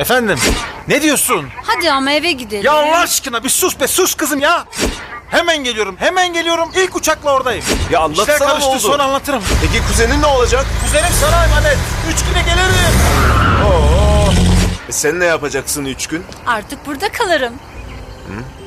Efendim? Ne diyorsun? Hadi ama eve gidelim. Ya Allah aşkına bir sus be, sus kızım ya. Hemen geliyorum, hemen geliyorum. İlk uçakla oradayım. Ya anlatsana İşler ne karıştı, oldu? sonra anlatırım. Peki kuzenin ne olacak? Kuzenim sana emanet. 3 güne gelirim. Sen ne yapacaksın 3 gün? Artık burada kalırım.